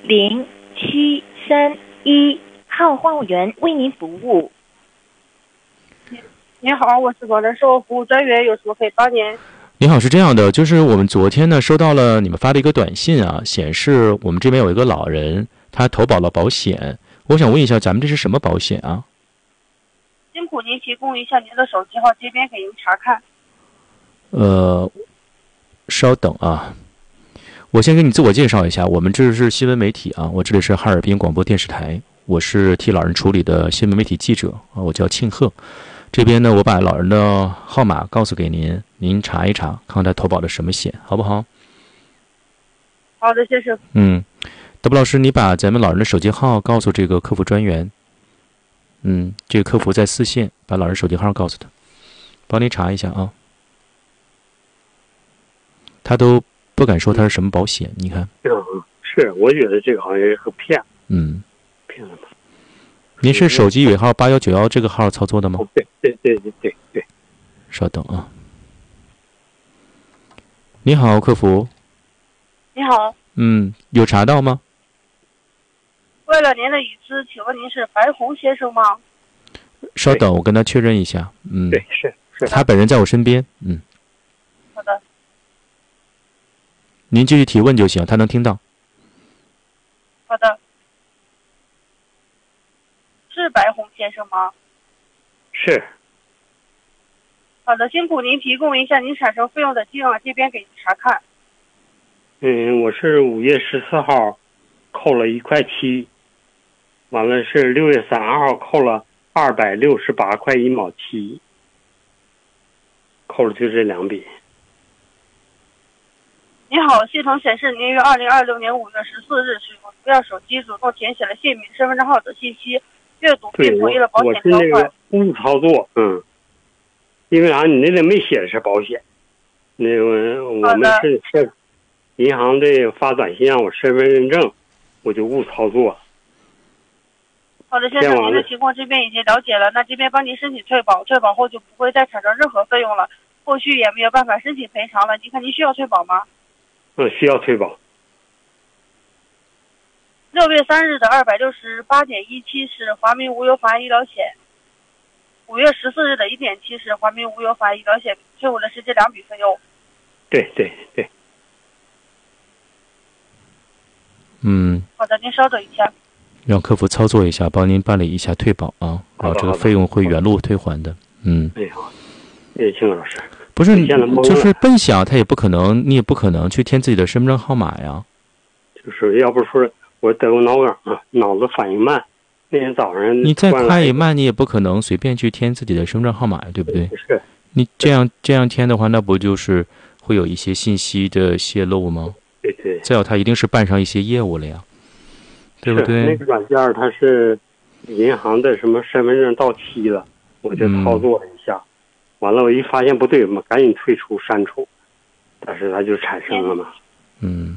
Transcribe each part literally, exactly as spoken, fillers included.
零七三一号话务员为您服务。 你好，我是广德售后服务专员，有什么可以帮您？ 你好，是这样的，就是我们昨天呢收到了你们发的一个短信啊，显示我们这边有一个老人他投保了保险，我想问一下，咱们这是什么保险啊？ 辛苦您提供一下您的手机号，这边给您查看。 呃，稍等啊，我先给你自我介绍一下，我们这是新闻媒体啊，我这里是哈尔滨广播电视台，我是替老人处理的新闻媒体记者啊，我叫庆贺。这边呢，我把老人的号码告诉给您，您查一查，看看他投保的什么险，好不好？ 好的，谢谢。 嗯，德布老师，你把咱们老人的手机号告诉这个客服专员。嗯，这个客服在四线，把老人手机号告诉他，帮您查一下啊。他都不敢说他是什么保险，你看。 嗯，是，我觉得这个好像是个骗。 嗯， 骗了吧？ 您是手机尾号八幺九幺这个号操作的吗？ 哦，对对对对对对。 稍等啊。你好，客服。 你好。 嗯，有查到吗？ 为了您的隐私，请问您是白红先生吗？ 稍等，我跟他确认一下。嗯， 对，是是。 他本人在我身边。嗯。 好的。 您继续提问就行，他能听到。 好的。是白红先生吗？ 是。 好的，辛苦您提供一下您产生费用的金额，这边给您查看。 嗯，我是五月十四号扣了一块七，完了是六月三号扣了二百六十八块一毛七，扣了就这两笔。 你好，系统显示您于二零二六年五月十四日使用不要手机主动填写了姓名、身份证号等信息，阅读并同意了保险条款。 我是那个误操作，嗯，因为啥？你那里没写的是保险，那个我们是是银行的发短信让我身份认证，我就误操作。 好的，先生，您的情况这边已经了解了，那这边帮您申请退保，退保后就不会再产生任何费用了，后续也没有办法申请赔偿了。您看您需要退保吗？ 嗯，需要退保。 六月三日的二百六十八点一七是华民无忧法医疗险，五月十四日的一点七是华民无忧法医疗险，退伍的是这两笔费用。 对对对。 嗯。 好的，您稍等一下。 让客服操作一下，帮您办理一下退保啊，然后这个费用会原路退还的。嗯。 哎好，谢谢庆老师。 不是，就是笨想他也不可能，你也不可能去填自己的身份证号码呀。 就是要不说我得过脑梗啊，脑子反应慢，那天早上你再快也慢，你也不可能随便去填自己的身份证号码呀，对不对？ 是。 你这样这样填的话，那不就是会有一些信息的泄露吗？ 对对。 再有，他一定是办上一些业务了呀，对不对？ 那个软件它是银行的什么身份证到期了，我就操作了一下。嗯，完了，我一发现不对嘛，赶紧退出删除，但是它就产生了嘛。 嗯。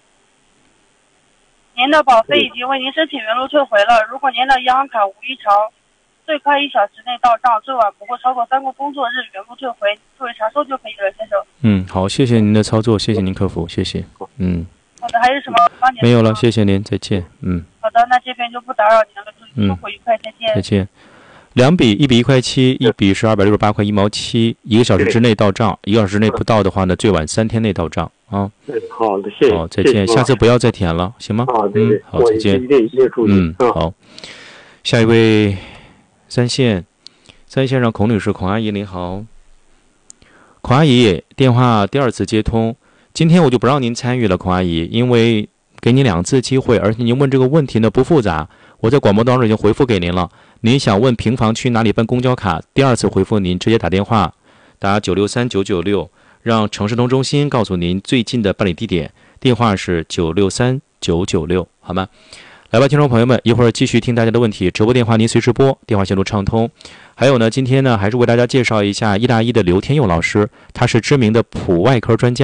您的保费已经为您申请原路退回了。如果您的银行卡无异常，最快一小时内到账，最晚不会超过三个工作日，原路退回，作为查收就可以了，先生。 嗯，好，谢谢您的操作，谢谢您客服，谢谢。嗯。 好的，还有什么帮您？ 没有了，谢谢您，再见。嗯。 好的，那这边就不打扰您了，祝您生活愉快，再见。 再见。两笔，一笔一块七，一笔是二百六十八块一毛七，一个小时之内到账，一个小时内不到的话呢，最晚三天内到账啊。 好的，谢谢。 好，再见，下次不要再填了，行吗？ 好的， 嗯，好，再见。嗯，好。下一位，三线，三线上孔女士，孔阿姨您好。孔阿姨，电话第二次接通，今天我就不让您参与了，孔阿姨，因为给您两次机会，而且您问这个问题呢不复杂，我在广播当中已经回复给您了。您想问平房区哪里办公交卡，第二次回复您直接打电话，打九六三九九六，让城市通中心告诉您最近的办理地点，电话是九六三九九六，好吗？来吧，听众朋友们，一会儿继续听大家的问题，直播电话您随时拨，电话线路畅通。还有呢，今天呢还是为大家介绍一下一大一的刘天佑老师，他是知名的普外科专家，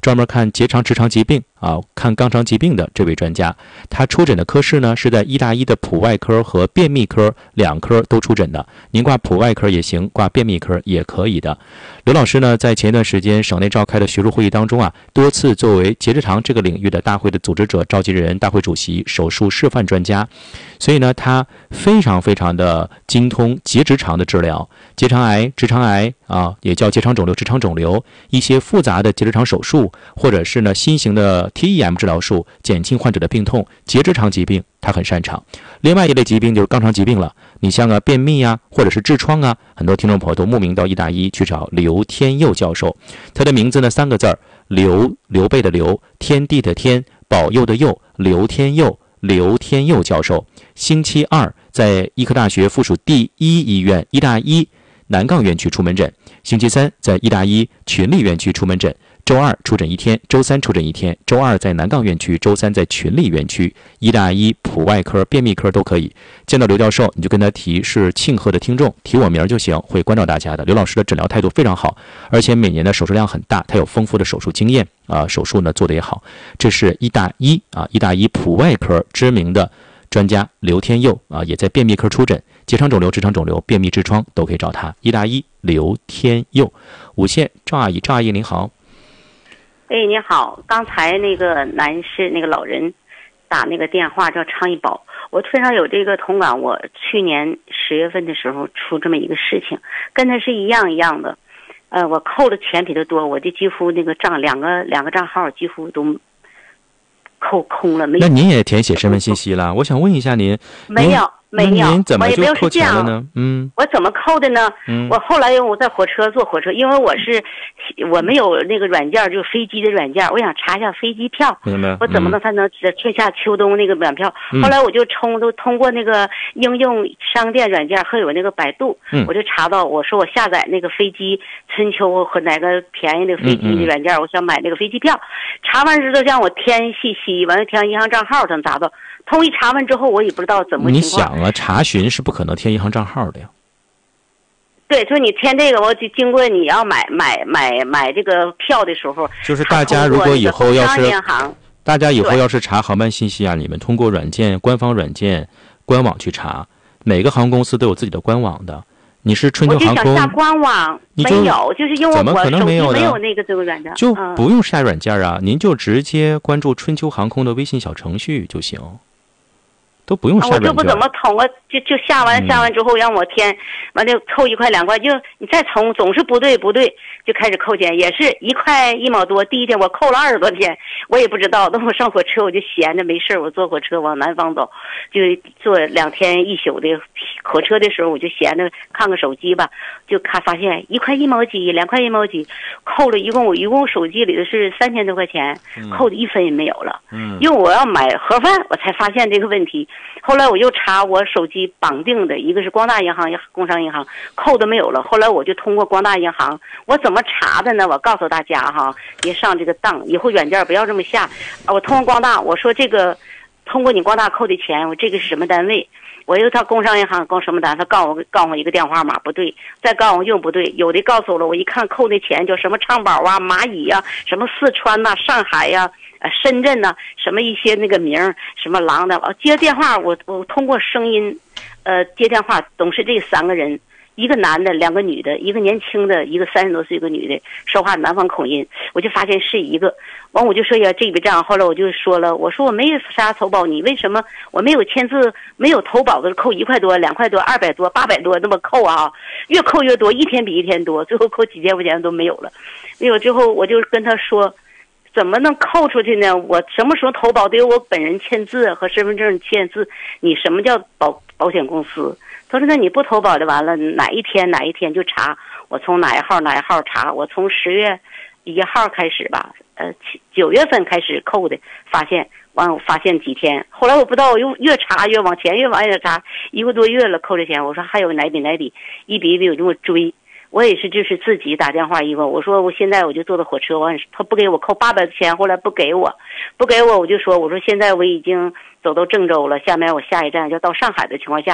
专门看结肠直肠疾病啊，看肛肠疾病的这位专家。他出诊的科室呢是在医大一的普外科和便秘科两科都出诊的，您挂普外科也行，挂便秘科也可以的。刘老师呢在前一段时间省内召开的学术会议当中啊，多次作为结直肠这个领域的大会的组织者、召集人、大会主席、手术示范专家，所以呢他非常非常的精通结直肠的治疗，结肠癌、直肠癌啊，也叫结肠肿瘤、直肠肿瘤，一些复杂的结直肠手术，或者是呢新型的 T E M 治疗术，减轻患者的病痛。结直肠疾病他很擅长。另外一类疾病就是肛肠疾病了，你像啊便秘啊，或者是痔疮啊，很多听众朋友都慕名到医大一去找刘天佑教授。他的名字呢三个字儿，刘刘备的刘，天地的天，保佑的佑，刘天佑。刘天佑教授星期二在医科大学附属第一医院医大一南杠院区出门诊，星期三在医大一群力院区出门诊，周二出诊一天，周三出诊一天，周二在南杠院区，周三在群力院区。医大一普外科、便秘科都可以。见到刘教授你就跟他提是庆贺的听众，提我名就行，会关照大家的。刘老师的诊疗态度非常好，而且每年的手术量很大，他有丰富的手术经验啊，手术呢做得也好。这是医大一啊，医大一普外科知名的专家刘天佑啊，也在便秘科出诊，结肠肿瘤、直肠肿瘤、便秘、痔疮都可以找他。医大一刘天佑。五线赵阿姨，赵阿姨您好。 哎，你好，刚才那个男士那个老人打那个电话叫昌医保，我非常有这个同感。我去年十月份的时候出这么一个事情，跟他是一样一样的。呃，我扣的钱比他多，我的几乎那个账两个两个账号几乎都扣空了。没有。 那您也填写身份信息了？我想问一下您， 没有。没有， 您怎么就扣钱了呢？嗯， 我怎么扣的呢？ 嗯， 我后来我在火车坐火车，因为我是我没有那个软件，就是飞机的软件，我想查一下飞机票， 明白？ 我怎么能才能春夏秋冬那个买票？嗯、后来我就冲都通过那个应用商店软件和有那个百度， 嗯， 我就查到，我说我下载那个飞机春秋和哪个便宜的飞机的软件，嗯嗯、我想买那个飞机票，查完之后让我填信息，完了填银行账号，才能查到。通一查完之后，我也不知道怎么情况。 你想啊，查询是不可能填银行账号的呀。 对，说你填这个，我就经过你要买买买买这个票的时候， 就是大家如果以后要是银行， 大家以后要是查航班信息啊，你们通过软件、官方软件、官网去查，每个航空公司都有自己的官网的。你是春秋航空， 我就想下官网，没有，就是因为我手机没有那个这个软件， 就不用下软件啊，嗯、您就直接关注春秋航空的微信小程序就行。都不用下软件、 啊、我就不怎么通过，就就下完、嗯、下完之后让我填，完了扣一块两块，就你再充总是不对不对，就开始扣钱，也是一块一毛多。第一天我扣了二十多天，我也不知道。等我上火车我就闲着没事，我坐火车往南方走，就坐两天一宿的火车的时候，我就闲着看个手机吧，就看发现一块一毛几，两块一毛几，扣了一共我一共手机里的是三千多块钱，扣的一分也没有了。嗯，因为我要买盒饭，我才发现这个问题。后来我又查我手机绑定的，一个是光大银行、工商银行，扣的没有了。后来我就通过光大银行，我怎么查的呢？我告诉大家哈，别上这个当，以后软件不要这么下。我通过光大，我说这个通过你光大扣的钱，我这个是什么单位？我又到工商银行，告什么单？他告我告我一个电话码不对，再告我又不对，有的告诉我了，我一看扣的钱叫什么昌宝啊、蚂蚁呀、啊、什么四川呐、啊、上海呀、啊。呃，深圳呢，什么一些那个名儿，什么狼的，我接电话，我我通过声音，呃，接电话，总是这三个人，一个男的，两个女的，一个年轻的，一个三十多岁一个女的，说话南方口音，我就发现是一个，完我就说呀，这笔账，后来我就说了，我说我没有啥投保，你为什么我没有签字，没有投保的扣一块多、两块多、二百多、八百多那么扣啊，越扣越多，一天比一天多，最后扣几千块钱都没有了，没有之后我就跟他说。怎么能扣出去呢？我什么时候投保得有我本人签字和身份证签字？你什么叫保保险公司？他说那你不投保就完了，哪一天哪一天就查，我从哪一号哪一号查，我从十月一号开始吧，呃九月份开始扣的，发现完我发现几天，后来我不知道我又越查越往前越往越查，一个多月了扣这钱，我说还有哪笔哪笔，一笔一笔我就给我追。我也是，就是自己打电话一个，我说我现在我就坐的火车，完他不给我扣八百块钱，后来不给我，不给我我就说，我说现在我已经走到郑州了，下面我下一站要到上海的情况下，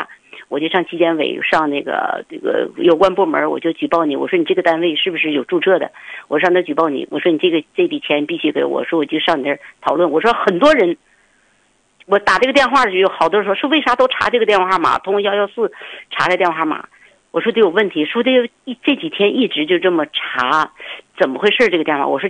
我就上纪检委，上那个这个有关部门，我就举报你。我说你这个单位是不是有注册的？我上那举报你。我说你这个这笔钱必须给我。说我就上你那儿讨论。我说很多人，我打这个电话就有好多人说是为啥都查这个电话号码，通过幺幺四查这电话号码。我说这有问题，说这这几天一直就这么查，怎么回事这个电话？我说。